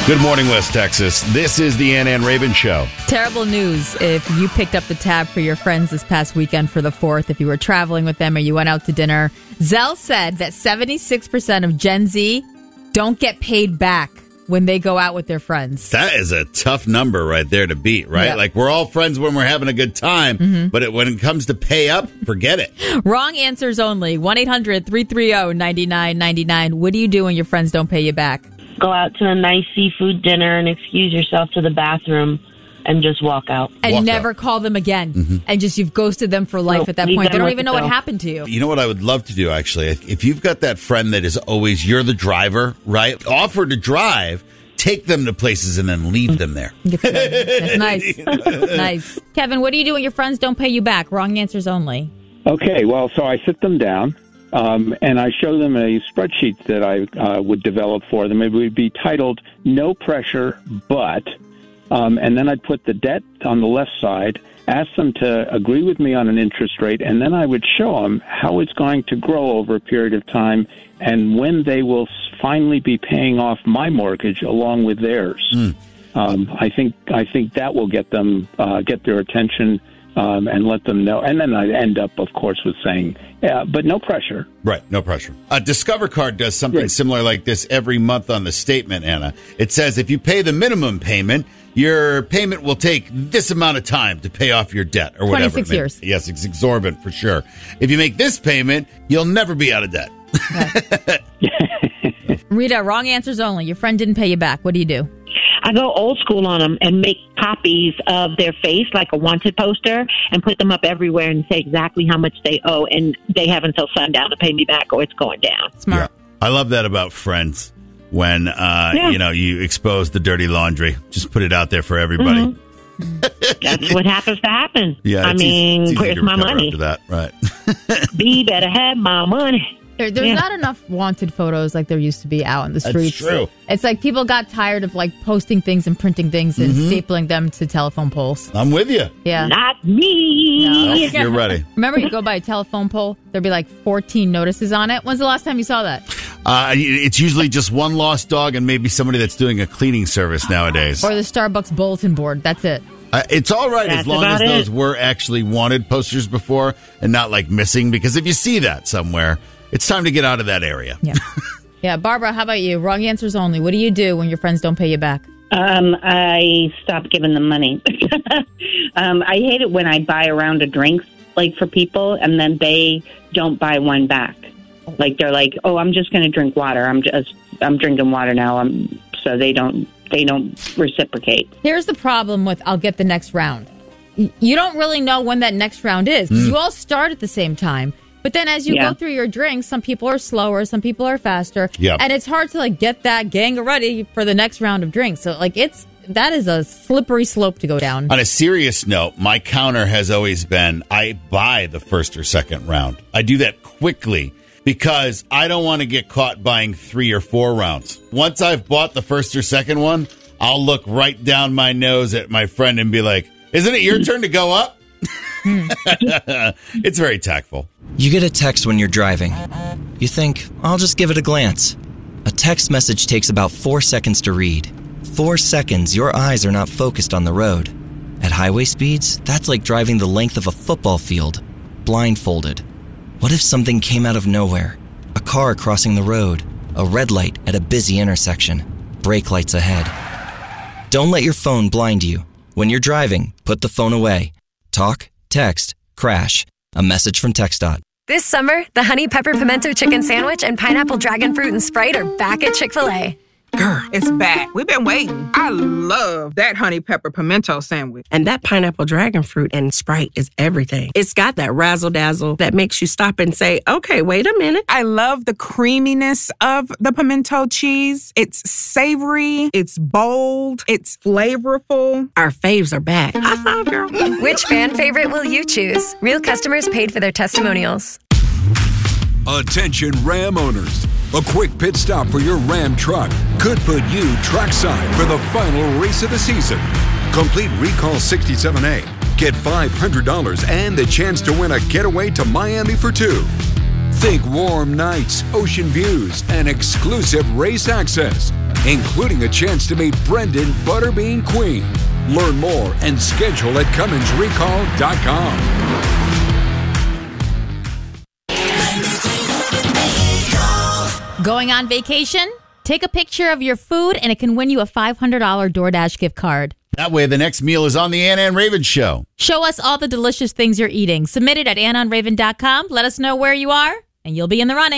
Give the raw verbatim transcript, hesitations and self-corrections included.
Good morning, West Texas. This is the Ann Ann Raven Show. Terrible news if you picked up the tab for your friends this past weekend for the fourth, if you were traveling with them or you went out to dinner. Zell said that seventy-six percent of Gen Z don't get paid back when they go out with their friends. That is a tough number right there to beat, right? Yep. Like, we're all friends when we're having a good time, mm-hmm. but it, when it comes to pay up, forget it. Wrong answers only. one eight hundred three three zero nine nine nine nine. What do you do when your friends don't pay you back? Go out to a nice seafood dinner and excuse yourself to the bathroom and just walk out. And Walk never out. call them again. Mm-hmm. And just you've ghosted them for life Nope, at that leave point. They them don't with even know yourself. what happened to you. You know what I would love to do, actually? If you've got that friend that is always, you're the driver, right? Offer to drive, take them to places, and then leave them there. That's nice. Nice. Kevin, what do you do when your friends don't pay you back? Wrong answers only. Okay, well, so I sit them down, um, and I show them a spreadsheet that I uh, would develop for them. It would be titled "No Pressure, But," um, and then I'd put the debt on the left side, ask them to agree with me on an interest rate, and then I would show them how it's going to grow over a period of time and when they will finally be paying off my mortgage along with theirs. Mm. Um, I think I think that will get them uh, get their attention. Um, and let them know. And then I end up, of course, with saying, yeah, but no pressure. Right, no pressure. Uh, Discover Card does something Right. similar like this every month on the statement, Anna. It says if you pay the minimum payment, your payment will take this amount of time to pay off your debt or whatever. twenty-six years. Yes, it's exorbitant for sure. If you make this payment, you'll never be out of debt. Rita, wrong answers only. Your friend didn't pay you back. What do you do? I go old school on them and make copies of their face, like a wanted poster, and put them up everywhere and say exactly how much they owe. And they have until sundown to pay me back or it's going down. Smart. Yeah. I love that about friends when, uh, Yeah. you know, you expose the dirty laundry. Just put it out there for everybody. Mm-hmm. That's what happens to happen. Yeah, I it's mean, easy, it's easy where's to my recover money? after that, right? B better have my money. There, there's Yeah. not enough wanted photos like there used to be out in the That's streets. true. It's like people got tired of like posting things and printing things and Mm-hmm. stapling them to telephone poles. I'm with you. Yeah. Not me. No. You're ready. Remember, you go by a telephone pole, there'd be like fourteen notices on it. When's the last time you saw that? Uh, it's usually just one lost dog and maybe somebody that's doing a cleaning service nowadays. Or the Starbucks bulletin board. That's it. Uh, it's all right That's as long as about those it. were actually wanted posters before and not like missing. Because if you see that somewhere, it's time to get out of that area. Yeah. Yeah. Barbara, how about you? Wrong answers only. What do you do when your friends don't pay you back? Um, I stopped giving them money. um, I hate it when I buy a round of drinks, like for people, and then they don't buy one back. Like they're like, "Oh, I'm just going to drink water. I'm just, I'm drinking water now." I'm so they don't, they don't reciprocate. Here's the problem with I'll get the next round. Y- You don't really know when that next round is because you all start at the same time. But then as you Yeah. go through your drinks, some people are slower, some people are faster. Yep. And it's hard to like get that gang ready for the next round of drinks. So like it's that is a slippery slope to go down. On a serious note, my counter has always been I buy the first or second round. I do that quickly because I don't want to get caught buying three or four rounds. Once I've bought the first or second one, I'll look right down my nose at my friend and be like, "Isn't it your turn to go up?" It's very tactful. You get a text when you're driving. You think, I'll just give it a glance. A text message takes about four seconds to read. Four seconds, your eyes are not focused on the road. At highway speeds, that's like driving the length of a football field, blindfolded. What if something came out of nowhere? A car crossing the road, a red light at a busy intersection, brake lights ahead. Don't let your phone blind you. When you're driving, put the phone away. Talk, text, crash. A message from TxDOT. This summer, the Honey Pepper Pimento Chicken Sandwich and Pineapple Dragon Fruit and Sprite are back at Chick-fil-A. Girl, it's back. We've been waiting. I love that honey pepper pimento sandwich. And that pineapple dragon fruit and Sprite is everything. It's got that razzle dazzle that makes you stop and say, okay, wait a minute. I love the creaminess of the pimento cheese. It's savory, it's bold, it's flavorful. Our faves are back. High five, girl. Which fan favorite will you choose? Real customers paid for their testimonials. Attention Ram owners. A quick pit stop for your Ram truck could put you trackside for the final race of the season. Complete Recall sixty-seven A. Get five hundred dollars and the chance to win a getaway to Miami for two. Think warm nights, ocean views, and exclusive race access. including a chance to meet Brendan Butterbean Queen. Learn more and schedule at Cummins Recall dot com. Going on vacation? Take a picture of your food and it can win you a five hundred dollars DoorDash gift card. That way the next meal is on the Anna and Raven Show. Show us all the delicious things you're eating. Submit it at anna and raven dot com. Let us know where you are, and you'll be in the running.